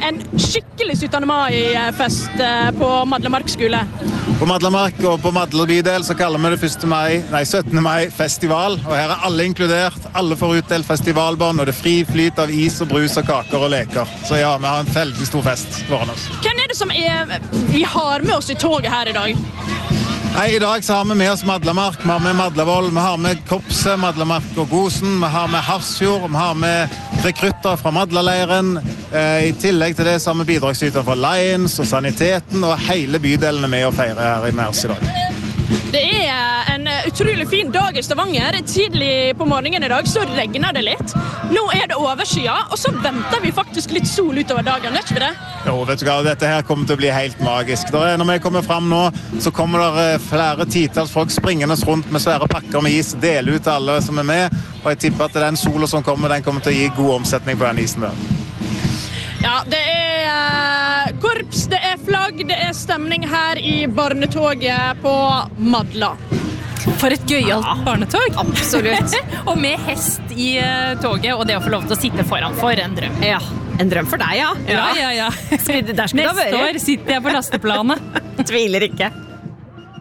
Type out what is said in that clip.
en skikkelig 17. mai-fest på Madlemark skole. På Madlemark og på Madle bydel så kaller vi det 17. mai festival, og her alle inkludert. Alle får utdelt festivalbånd, og det er fri flyt av is og brus og kaker og leker. Så ja, vi har en veldig stor fest foran oss. Hvem det som vi har med oss i toget her i dag? Nei, i dag så har vi med oss Madlemark, vi har med Madlevold, vi har med Korpset, Madlemark og Gosen, vi har med Harsfjord, vi har med rekrutter fra Madleleiren. I tillegg til det så har vi bidragsyter fra Lions og Saniteten, og hele bydelen er med å feire her med oss i dag. Det er en utrolig fin dag i Stavanger. Tidlig på morgenen i dag så regner det litt. Nå er det overskyet, og så venter vi faktisk litt sol utover dagen, vet ikke vi det? Jo, vet du hva, dette her kommer til å bli helt magisk. Når vi kommer frem nå, så kommer det flere titalls folk springende rundt med svære pakker med is, dele ut til alle som er med, og jeg tipper at den solen som kommer, den kommer til å gi god omsetning på den isen der. Ja, det er korps, det er flagg, det er stemning her i barnetoget på Madla. For et gøyalt barnetog. Absolutt. Og med hest i toget, og det å få lov til å sitte foran for en drøm. Ja, en drøm for deg, ja. Ja. Der skal du ha vært. Neste år sitter jeg på lasteplanet. Tviler ikke.